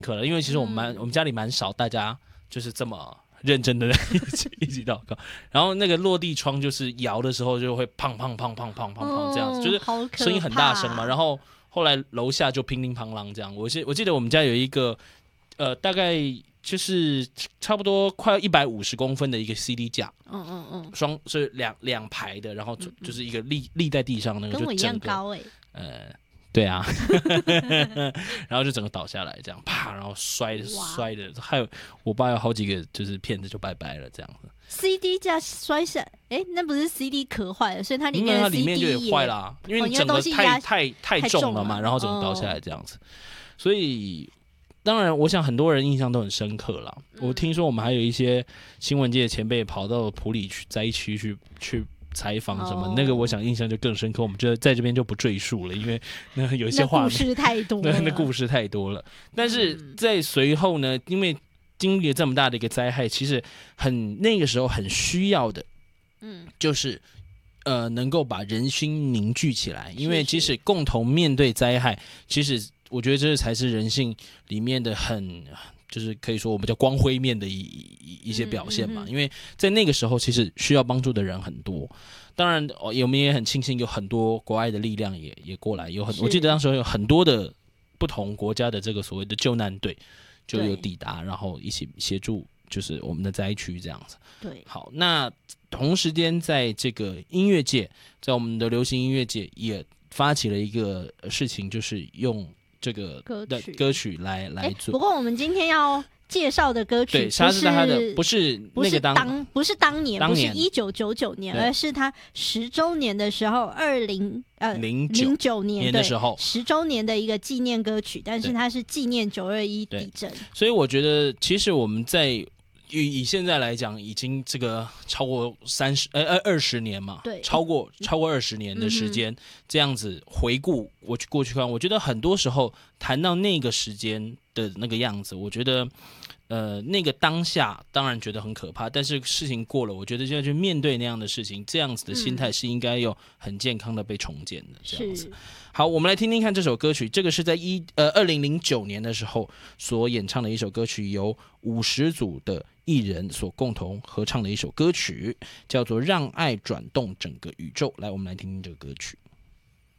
刻了，因为其实我们家里蛮少大家就是这么认真的一起祷告，然后那个落地窗就是摇的时候就会砰砰砰砰砰砰砰这样子，就是声音很大声嘛，然后后来楼下就乒铃乓啷这样。我记得我们家有一个大概就是差不多快150公分的一个 CD 架，是两排的，然后就是一个立在地上那个， 跟我一样高对啊，然后就整个倒下来，这样啪，然后摔的，还有我爸有好几个就是片子就拜拜了这样子。 CD 架摔下，那不是 CD 壳坏了，所以它里面的 CD 它里面就也坏啦，因为整个太重了嘛，然后整个倒下来这样子。所以当然，我想很多人印象都很深刻啦。我听说我们还有一些新闻界的前辈跑到埔里灾区去采访什么，那个我想印象就更深刻，我们就在这边就不赘述了，因为那有一些画面故事太多了， 那故事太多了。但是在随后呢，因为经历了这么大的一个灾害，其实那个时候很需要的，就是能够把人心凝聚起来，因为即使共同面对灾害，其实我觉得这才是人性里面的就是可以说我们叫光辉面的一些表现嘛，因为在那个时候其实需要帮助的人很多，当然我们也很庆幸有很多国外的力量也过来，我记得当时有很多的不同国家的这个所谓的救难队就有抵达，然后一起协助就是我们的灾区这样子。 对， 好，那同时间在这个音乐界，在我们的流行音乐界也发起了一个事情，就是用这个歌曲来做。 不过我们今天要介绍的歌曲， 对，它是他的不是当年， 不是1999年，而是他10周年的时候，2009年的时候10周年的一个纪念歌曲，但是它是纪念921地震。 所以我觉得，其实我们在以现在来讲，已经这个超过20年嘛，对，超过20年的时间，这样子回顾我过去看，我觉得很多时候谈到那个时间的那个样子，我觉得那个当下当然觉得很可怕，但是事情过了，我觉得就要去面对那样的事情，这样子的心态是应该有很健康的被重建的这样子。好，我们来听听看这首歌曲，这个是在2009年的时候所演唱的一首歌曲，由50组的艺人所共同合唱的一首歌曲，叫做《让爱转动整个宇宙》。来，我们来听听这个歌曲。